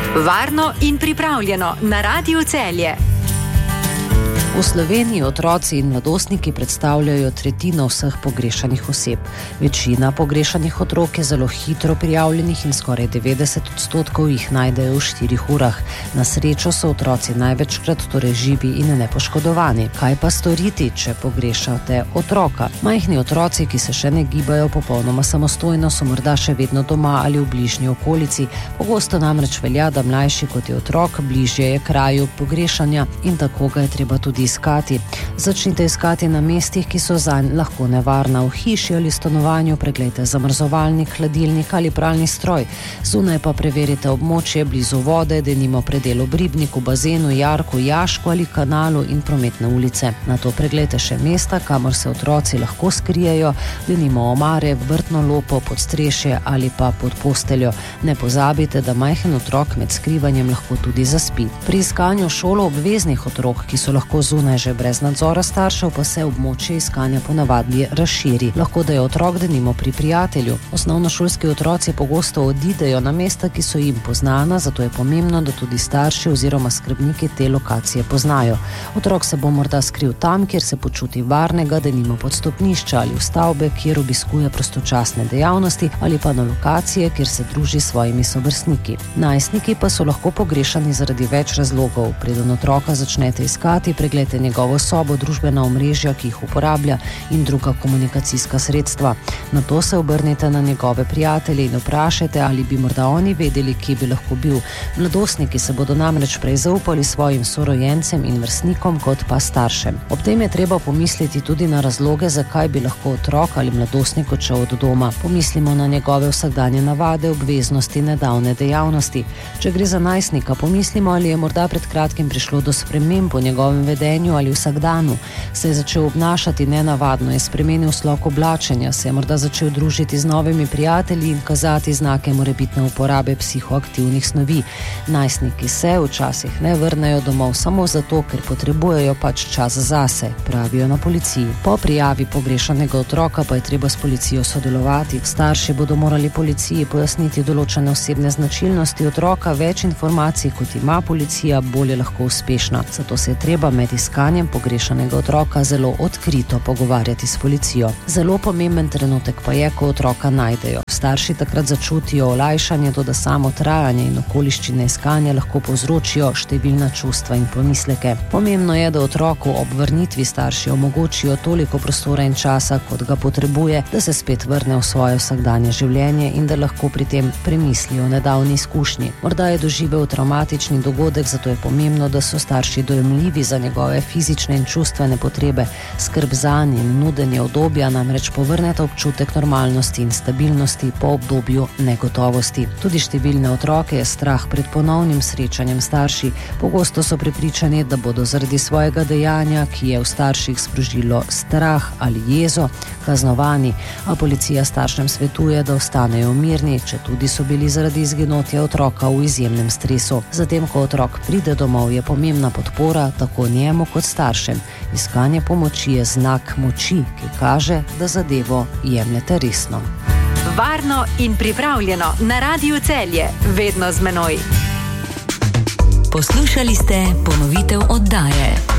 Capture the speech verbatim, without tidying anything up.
Varno in pripravljeno na Radiu Celje. V Sloveniji otroci in mladostniki predstavljajo tretjino vseh pogrešanih oseb. Večina pogrešanih otrok je zelo hitro prijavljenih in skoraj devetdeset odstotkov jih najdejo v štirih urah. Na srečo so otroci največkrat torej živi in nepoškodovani. Kaj pa storiti, če pogrešate otroka? Majhni otroci, ki se še ne gibajo popolnoma samostojno, so morda še vedno doma ali v bližnji okolici. Pogosto namreč velja, da mlajši kot je otrok, bližje je kraju pogrešanja in tako ga je treba tudi iskati. Začnite iskati na mestih, ki so zanj lahko nevarna. V hiši ali stanovanju preglejte zamrzovalnik, hladilnik ali pralni stroj. Zunaj pa preverite območje blizu vode, denimo predel ob ribniku, bazenu, jarku, jašku ali kanalu in prometne ulice. Nato preglejte še mesta, kamor se otroci lahko skrijejo, denimo omare, vrtno lopo, podstrešje ali pa pod posteljo. Ne pozabite, da majhen otrok med skrivanjem lahko tudi zaspi. Pri iskanju šolo obveznih otrok, ki so lahko zunaj že brez nadzora staršev, pa se območje iskanja ponavadi razširi. Lahko da je otrok denimo pri prijatelju. Osnovnošolski otroci pogosto odidejo na mesta, ki so jim poznana, zato je pomembno, da tudi starši oziroma skrbniki te lokacije poznajo. Otrok se bo morda skril tam, kjer se počuti varnega, denimo pod stopnišča ali v stavbe, kjer obiskuje prostočasne dejavnosti ali pa na lokacije, kjer se druži s svojimi sovrstniki. Najstniki pa so lahko pogrešani zaradi več razlogov. Preden otroka začnete iskati, pregledajte njegovo sobo, družbena omrežja, ki jih uporablja in druga komunikacijska sredstva. Nato se obrnite na njegove prijatelje in vprašajte, ali bi morda oni vedeli, kje bi lahko bil. Mladostniki se bodo namreč prej zaupali svojim sorojencem in vrstnikom kot pa staršem. Ob tem je treba pomisliti tudi na razloge, zakaj bi lahko otrok ali mladostnik odšel od doma. Pomislimo na njegove vsakdanje navade, obveznosti, nedavne dejavnosti. Če gre za najstnika, pomislimo, ali je morda pred kratkim prišlo do sprememb v njegovem vedenju ali vsakdanu. Se je začel obnašati nenavadno, je spremenil slog oblačenja, se je morda začel družiti z novimi prijatelji in kazati znake morebitne uporabe psihoaktivnih snovi. Najstniki se včasih ne vrnejo domov samo zato, ker potrebujejo pač čas zase, pravijo na policiji. Po prijavi pogrešanega otroka pa je treba s policijo sodelovati. Starši bodo morali policiji pojasniti določene osebne značilnosti otroka, več informacij kot ima policija, bolje lahko uspešna. Zato se je treba med iskanjem pogrešanega otroka zelo odkrito pogovarjati s policijo. Zelo pomemben trenutek pa je, ko otroka najdejo. Starši takrat začutijo olajšanje, toda samo trajanje in okoliščine iskanja lahko povzročijo številna čustva in pomisleke. Pomembno je, da otroku ob vrnitvi starši omogočijo toliko prostora in časa, kot ga potrebuje, da se spet vrne v svoje vsakdanje življenje in da lahko pri tem premisli o nedavni izkušnji. Morda je doživel travmatični dogodek, zato je pomembno, da so starši dojemljivi za njegove fizične in čustvene potrebe. Skrb zanj in nudenje udobja namreč povrneta občutek normalnosti in stabilnosti po obdobju negotovosti. Tudi številne otroke je strah pred ponovnim srečanjem starši. Pogosto so prepričani, da bodo zaradi svojega dejanja, ki je v starših sprožilo strah ali jezo, kaznovani, a policija staršem svetuje, da ostanejo mirni, če tudi so bili zaradi izginotja otroka v izjemnem stresu. Zatem, ko otrok pride domov, je pomembna podpora tako njemu kot staršem. Iskanje pomoči je znak moči, ki kaže, da zadevo jemljete resno. Varno in pripravljeno na Radiu Celje, vedno z menoj. Poslušali ste ponovitev oddaje.